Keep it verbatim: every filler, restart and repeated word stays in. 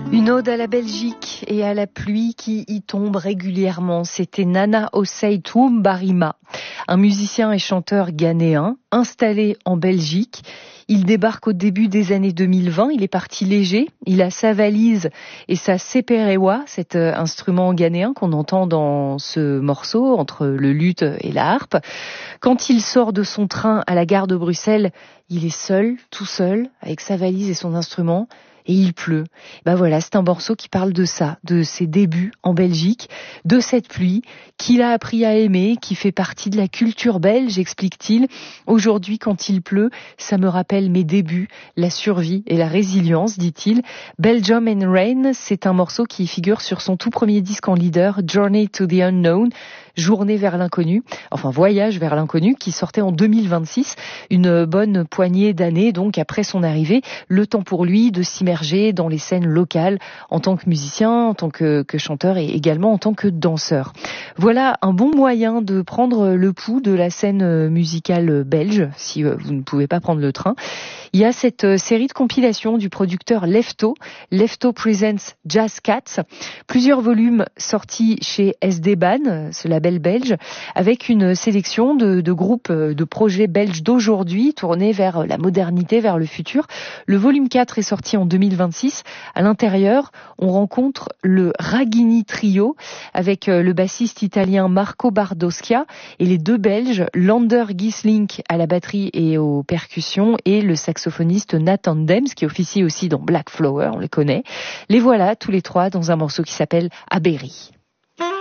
Une ode à la Belgique et à la pluie qui y tombe régulièrement. C'était Nana Osei Barima, un musicien et chanteur ghanéen installé en Belgique. Il débarque au début des années deux mille vingt. Il est parti léger. Il a sa valise et sa seperewa, cet instrument ghanéen qu'on entend dans ce morceau entre le luth et la harpe. Quand il sort de son train à la gare de Bruxelles, il est seul, tout seul, avec sa valise et son instrument. Et il pleut. Ben voilà, c'est un morceau qui parle de ça, de ses débuts en Belgique, de cette pluie qu'il a appris à aimer, qui fait partie de la culture belge, explique-t-il. Aujourd'hui, quand il pleut, ça me rappelle mes débuts, la survie et la résilience, dit-il. Belgium and Rain, c'est un morceau qui figure sur son tout premier disque en leader, Journey to the Unknown, Journée vers l'inconnu, enfin Voyage vers l'inconnu, qui sortait en deux mille vingt-six, une bonne poignée d'années donc après son arrivée, le temps pour lui de s'immerger dans les scènes locales en tant que musicien, en tant que, que chanteur et également en tant que danseur. Voilà un bon moyen de prendre le pouls de la scène musicale belge, si vous ne pouvez pas prendre le train. Il y a cette série de compilations du producteur Lefto, Lefto Presents Jazz Cats, plusieurs volumes sortis chez S D Ban, ce label belge, avec une sélection de, de groupes, de projets belges d'aujourd'hui, tournés vers la modernité, vers le futur. Le volume quatre est sorti en deux mille vingt-six. À l'intérieur, on rencontre le Ragini Trio, avec le bassiste italien Marco Bardoschia et les deux Belges, Lander Gieslink à la batterie et aux percussions, et le saxophoniste Nathan Dems, qui officie aussi dans Black Flower, on les connaît. Les voilà tous les trois dans un morceau qui s'appelle Aberry.